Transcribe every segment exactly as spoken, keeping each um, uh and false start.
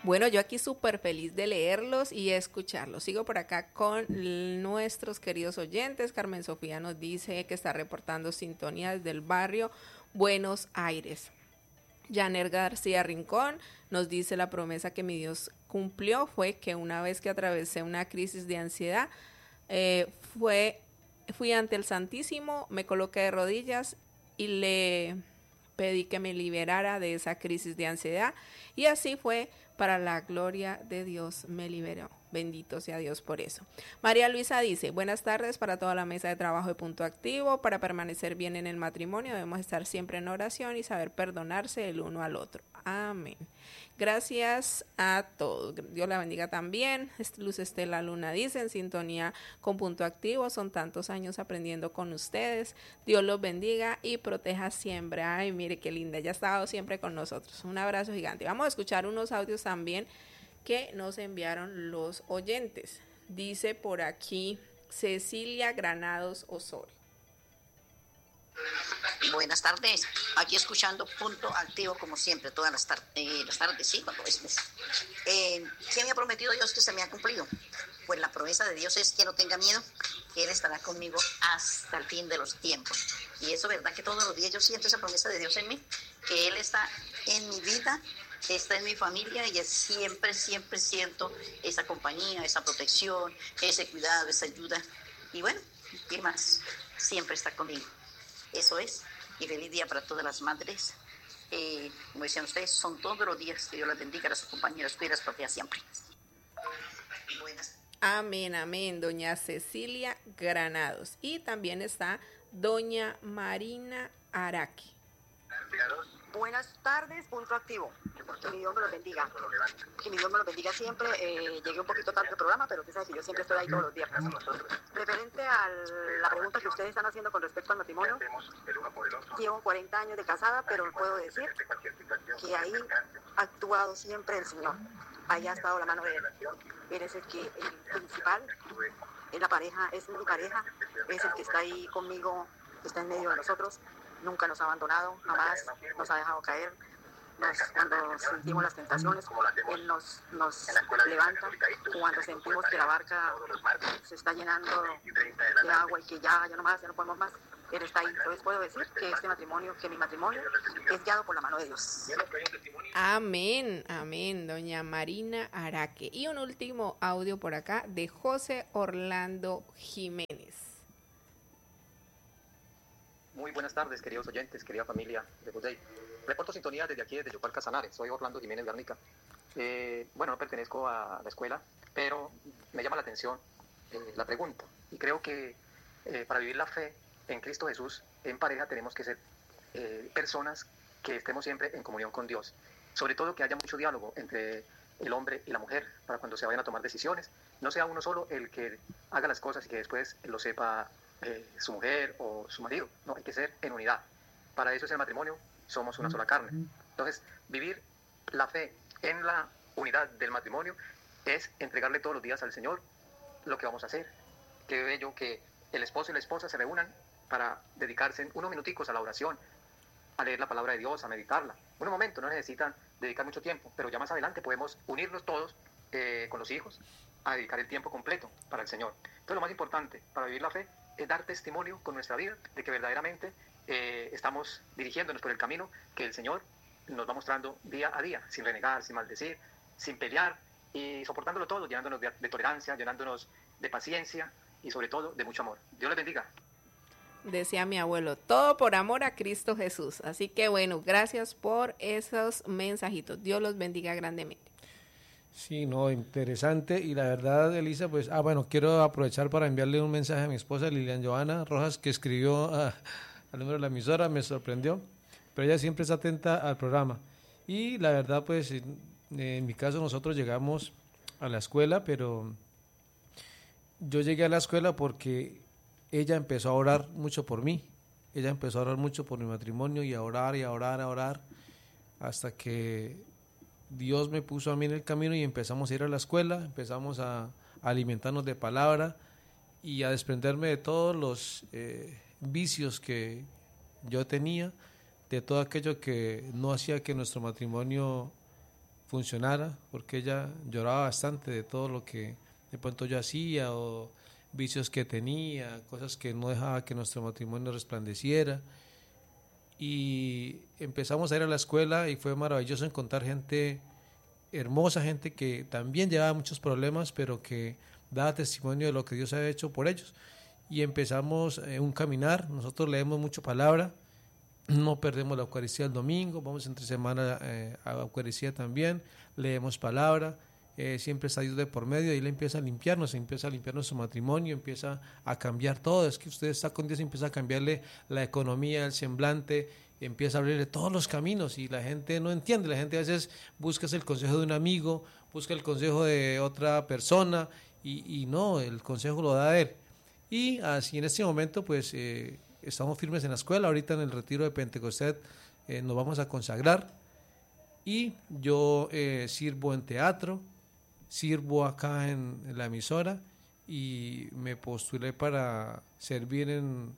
Bueno, yo aquí súper feliz de leerlos y escucharlos. Sigo por acá con nuestros queridos oyentes. Carmen Sofía nos dice que está reportando sintonía desde el barrio Buenos Aires. Janer García Rincón nos dice: la promesa que mi Dios cumplió fue que una vez que atravesé una crisis de ansiedad, eh, fue, fui ante el Santísimo, me coloqué de rodillas y le pedí que me liberara de esa crisis de ansiedad, y así fue, para la gloria de Dios me liberó. Bendito sea Dios por eso. María Luisa dice: buenas tardes para toda la mesa de trabajo de Punto Activo. Para permanecer bien en el matrimonio debemos estar siempre en oración y saber perdonarse el uno al otro. Amén. Gracias a todos. Dios la bendiga también. Luz Estela Luna dice: en sintonía con Punto Activo, son tantos años aprendiendo con ustedes. Dios los bendiga y proteja siempre. Ay, mire qué linda, ella ha estado siempre con nosotros. Un abrazo gigante. Vamos a escuchar unos audios también que nos enviaron los oyentes. Dice por aquí Cecilia Granados Osorio. Buenas tardes, aquí escuchando Punto Activo como siempre, todas las, tar- eh, las tardes, sí, cuando es mes. Eh, ¿Qué me ha prometido Dios que se me ha cumplido? Pues la promesa de Dios es que no tenga miedo, que Él estará conmigo hasta el fin de los tiempos. Y eso, verdad que todos los días yo siento esa promesa de Dios en mí, que Él está en mi vida, está en mi familia, y siempre, siempre siento esa compañía, esa protección, ese cuidado, esa ayuda. Y bueno, ¿qué más? Siempre está conmigo. Eso es, y feliz día para todas las madres. Eh, como decían ustedes, son todos los días. Que Dios las bendiga, a sus compañeros, cuida, las proteja siempre. Buenas. Amén, amén, doña Cecilia Granados. Y también está doña Marina Araque. Buenas tardes, Punto Activo. Que mi Dios me los bendiga. Que mi Dios me los bendiga siempre. Eh, llegué un poquito tarde al programa, pero usted sabe que yo siempre estoy ahí todos los días. Referente a la pregunta que ustedes están haciendo con respecto al matrimonio, llevo cuarenta años de casada, pero puedo decir que ahí ha actuado siempre el Señor. Ahí ha estado la mano de Él. Él es el que, el principal, es la pareja, es mi pareja, es el que está ahí conmigo, está en medio de nosotros. Nunca nos ha abandonado, jamás nos ha dejado caer. Nos, cuando sentimos las tentaciones, Él nos, nos levanta. Cuando sentimos que la barca se está llenando de agua y que ya, ya no más, ya no podemos más, Él está ahí. Entonces puedo decir que este matrimonio, que mi matrimonio es guiado por la mano de Dios. Amén, amén, doña Marina Araque. Y un último audio por acá de José Orlando Jiménez. Muy buenas tardes, queridos oyentes, querida familia de Budey. Reporto sintonía desde aquí, desde Yopal Casanares. Soy Orlando Jiménez Garnica. Eh, bueno, no pertenezco a la escuela, pero me llama la atención eh, la pregunta. Y creo que eh, para vivir la fe en Cristo Jesús, en pareja, tenemos que ser eh, personas que estemos siempre en comunión con Dios. Sobre todo que haya mucho diálogo entre el hombre y la mujer para cuando se vayan a tomar decisiones. No sea uno solo el que haga las cosas y que después lo sepa Eh, su mujer o su marido. No, hay que ser en unidad. Para eso es el matrimonio, somos una sola carne. Entonces, vivir la fe en la unidad del matrimonio es entregarle todos los días al Señor lo que vamos a hacer. Qué bello que el esposo y la esposa se reúnan para dedicarse unos minuticos a la oración, a leer la palabra de Dios, a meditarla. Unos momentos, no necesitan dedicar mucho tiempo, pero ya más adelante podemos unirnos todos eh, con los hijos a dedicar el tiempo completo para el Señor. Entonces, lo más importante para vivir la fe es dar testimonio con nuestra vida de que verdaderamente eh, estamos dirigiéndonos por el camino que el Señor nos va mostrando día a día, sin renegar, sin maldecir, sin pelear y soportándolo todo, llenándonos de, de tolerancia, llenándonos de paciencia y sobre todo de mucho amor. Dios les bendiga. Decía mi abuelo, todo por amor a Cristo Jesús. Así que bueno, gracias por esos mensajitos. Dios los bendiga grandemente. Sí, no, interesante. Y la verdad, Elisa, pues, ah, bueno, quiero aprovechar para enviarle un mensaje a mi esposa, Lilian Joana Rojas, que escribió a, al número de la emisora, me sorprendió, pero ella siempre está atenta al programa. Y la verdad, pues, en, en mi caso, nosotros llegamos a la escuela, pero yo llegué a la escuela porque ella empezó a orar mucho por mí. Ella empezó a orar mucho por mi matrimonio y a orar y a orar, a orar, hasta que Dios me puso a mí en el camino y empezamos a ir a la escuela, empezamos a, a alimentarnos de palabra y a desprenderme de todos los eh, vicios que yo tenía, de todo aquello que no hacía que nuestro matrimonio funcionara, porque ella lloraba bastante de todo lo que de pronto yo hacía, o vicios que tenía, cosas que no dejaba que nuestro matrimonio resplandeciera. Y empezamos a ir a la escuela y fue maravilloso encontrar gente hermosa, gente que también llevaba muchos problemas, pero que daba testimonio de lo que Dios había hecho por ellos. Y empezamos eh, un caminar. Nosotros leemos mucho palabra, no perdemos la Eucaristía el domingo, vamos entre semana eh, a la Eucaristía también, leemos palabra, eh, siempre está Dios de por medio, y Él empieza a limpiarnos, empieza a limpiar nuestro matrimonio, empieza a cambiar todo. Es que usted está con Dios y empieza a cambiarle la economía, el semblante, empieza a abrirle todos los caminos, y la gente no entiende. La gente a veces busca el consejo de un amigo, busca el consejo de otra persona, y, y no, el consejo lo da Él. Y así en este momento pues eh, estamos firmes en la escuela. Ahorita en el retiro de Pentecostés eh, nos vamos a consagrar, y yo eh, sirvo en teatro, sirvo acá en, en la emisora, y me postulé para servir en,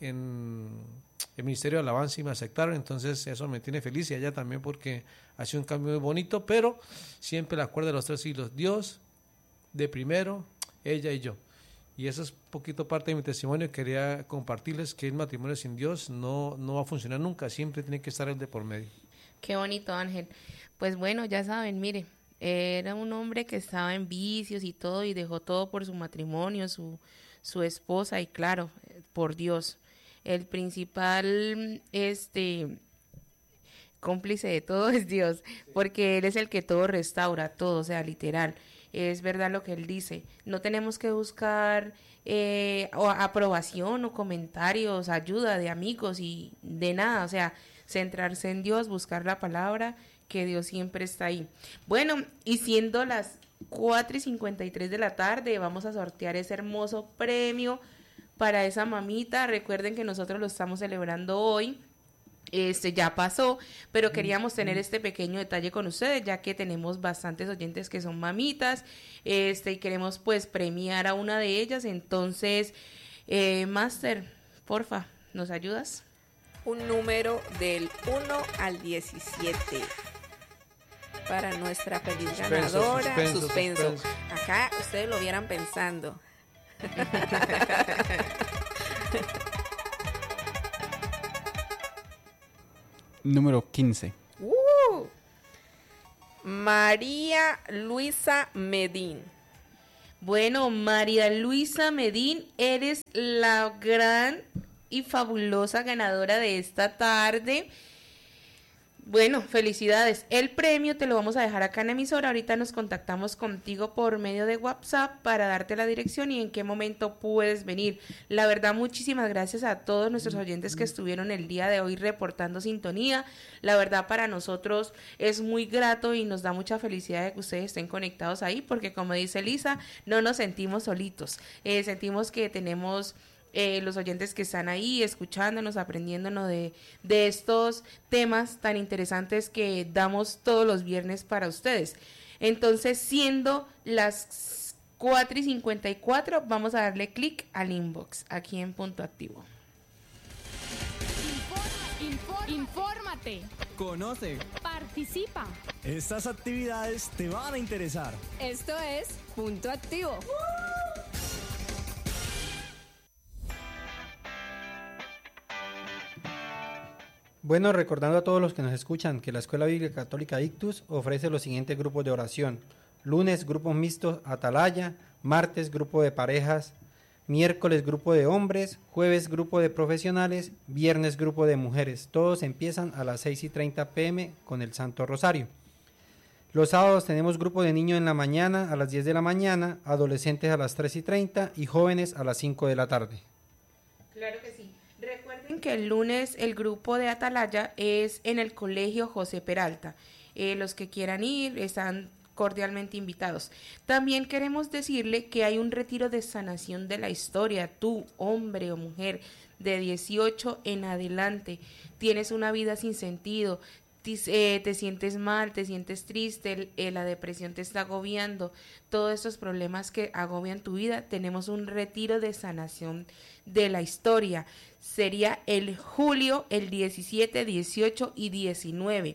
en el Ministerio de Alabanza y me aceptaron. Entonces eso me tiene feliz, y ella también, porque ha sido un cambio muy bonito, pero siempre la cuerda de los tres siglos, Dios de primero, ella y yo. Y eso es poquito parte de mi testimonio. Quería compartirles que el matrimonio sin Dios no, no va a funcionar nunca, siempre tiene que estar el de por medio. Qué bonito, Ángel. Pues bueno, ya saben, mire, era un hombre que estaba en vicios y todo, y dejó todo por su matrimonio, su, su esposa, y claro, por Dios. El principal este cómplice de todo es Dios, porque Él es el que todo restaura, todo, o sea, literal. Es verdad lo que él dice, no tenemos que buscar eh, o aprobación o comentarios, ayuda de amigos y de nada, o sea, centrarse en Dios, buscar la palabra, que Dios siempre está ahí. Bueno, y siendo las cuatro y cincuenta y tres de la tarde, vamos a sortear ese hermoso premio para esa mamita. Recuerden que nosotros lo estamos celebrando hoy. Este ya pasó, pero queríamos tener este pequeño detalle con ustedes, ya que tenemos bastantes oyentes que son mamitas, este y queremos pues premiar a una de ellas. Entonces, eh, Master, porfa, ¿nos ayudas? Un número del uno al diecisiete para nuestra feliz ganadora. Suspenso, suspenso, suspenso. Acá ustedes lo vieran pensando. Número quince. Uh, María Luisa Medín. Bueno, María Luisa Medín, eres la gran y fabulosa ganadora de esta tarde. Bueno, felicidades. El premio te lo vamos a dejar acá en la emisora. Ahorita nos contactamos contigo por medio de WhatsApp para darte la dirección y en qué momento puedes venir. La verdad, muchísimas gracias a todos nuestros oyentes que estuvieron el día de hoy reportando sintonía. La verdad, para nosotros es muy grato y nos da mucha felicidad de que ustedes estén conectados ahí, porque como dice Elisa, no nos sentimos solitos. Eh, sentimos que tenemos... Eh, los oyentes que están ahí escuchándonos, aprendiéndonos de, de estos temas tan interesantes que damos todos los viernes para ustedes. Entonces, siendo las cuatro y cincuenta y cuatro, vamos a darle clic al inbox aquí en Punto Activo. Informa, informa, infórmate. Conoce. Participa. Estas actividades te van a interesar. Esto es Punto Activo. ¡Uh! Bueno, recordando a todos los que nos escuchan que la Escuela Bíblica Católica Ictus ofrece los siguientes grupos de oración. Lunes, grupos mixtos Atalaya. Martes, grupo de parejas. Miércoles, grupo de hombres. Jueves, grupo de profesionales. Viernes, grupo de mujeres. Todos empiezan a las seis y treinta pm con el Santo Rosario. Los sábados tenemos grupo de niños en la mañana a las diez de la mañana, adolescentes a las tres y treinta y jóvenes a las cinco de la tarde. Claro que sí. Recuerden que el lunes el grupo de Atalaya es en el Colegio José Peralta. Eh, los que quieran ir están cordialmente invitados. También queremos decirle que hay un retiro de sanación de la historia. Tú, hombre o mujer de dieciocho en adelante, tienes una vida sin sentido, te, eh, te sientes mal, te sientes triste, eh, la depresión te está agobiando, todos estos problemas que agobian tu vida, tenemos un retiro de sanación de la historia. Sería el julio, el diecisiete, dieciocho y diecinueve.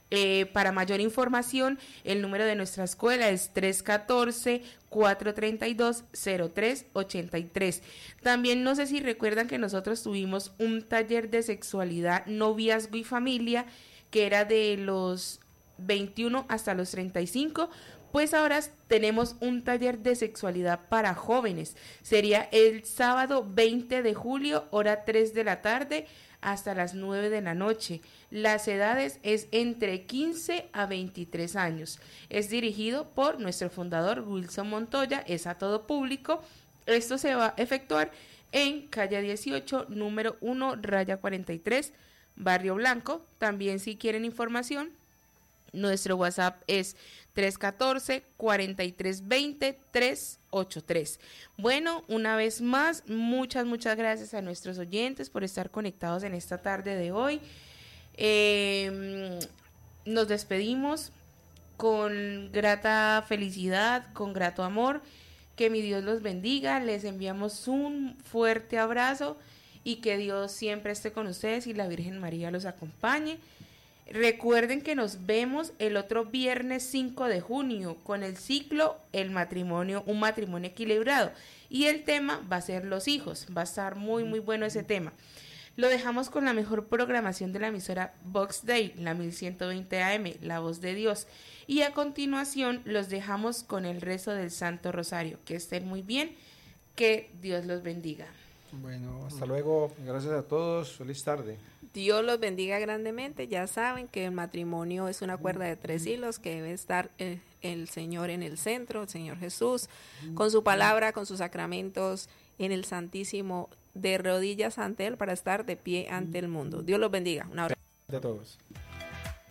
Eh, para mayor información, el número de nuestra escuela es tres uno cuatro, cuatro tres dos, cero tres ocho tres. También no sé si recuerdan que nosotros tuvimos un taller de sexualidad, noviazgo y familia, que era de los veintiuno hasta los treinta y cinco. Pues ahora tenemos un taller de sexualidad para jóvenes. Sería el sábado veinte de julio, hora tres de la tarde, hasta las nueve de la noche. Las edades es entre quince a veintitrés años. Es dirigido por nuestro fundador Wilson Montoya, es a todo público. Esto se va a efectuar en calle dieciocho, número uno, raya cuarenta y tres, Barrio Blanco. También, si quieren información, nuestro WhatsApp es tres uno cuatro, cuatro tres dos cero, tres ocho tres. Bueno, una vez más, muchas, muchas gracias a nuestros oyentes por estar conectados en esta tarde de hoy. Eh, nos despedimos con grata felicidad, con grato amor. Que mi Dios los bendiga. Les enviamos un fuerte abrazo y que Dios siempre esté con ustedes y la Virgen María los acompañe. Recuerden que nos vemos el otro viernes cinco de junio con el ciclo El matrimonio, un matrimonio equilibrado, y el tema va a ser los hijos. Va a estar muy muy bueno ese tema. Lo dejamos con la mejor programación de la emisora Vox Day, la mil ciento veinte A M, la voz de Dios, y a continuación los dejamos con el rezo del Santo Rosario. Que estén muy bien, que Dios los bendiga. Bueno, hasta luego. Gracias a todos, feliz tarde. Dios los bendiga grandemente. Ya saben que el matrimonio es una cuerda de tres hilos, que debe estar el, el Señor en el centro, el Señor Jesús, con su palabra, con sus sacramentos, en el Santísimo, de rodillas ante Él para estar de pie ante el mundo. Dios los bendiga. Un abrazo De todos.